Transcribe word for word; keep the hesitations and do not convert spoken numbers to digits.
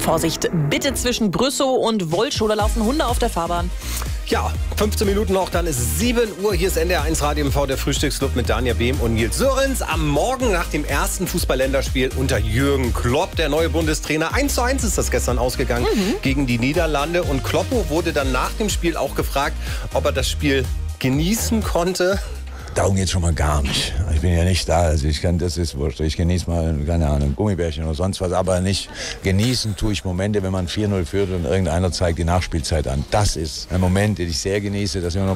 Vorsicht, bitte zwischen Brüssow und Wollschow, da laufen Hunde auf der Fahrbahn. Ja, fünfzehn Minuten noch, dann ist sieben Uhr. Hier ist N D R eins Radio M V, der Frühstücksclub mit Daniel Behm und Nils Sörens. Am Morgen nach dem ersten Fußball-Länderspiel unter Jürgen Klopp, der neue Bundestrainer. eins zu eins ist das gestern ausgegangen mhm. gegen die Niederlande. Und Kloppo wurde dann nach dem Spiel auch gefragt, ob er das Spiel genießen konnte. Darum geht schon mal gar nicht. Ich bin ja nicht da, also ich kann, das ist wurscht. Ich genieße mal, keine Ahnung, Gummibärchen oder sonst was, aber nicht genießen tue ich Momente, wenn man vier null führt und irgendeiner zeigt die Nachspielzeit an. Das ist ein Moment, den ich sehr genieße, dass wir noch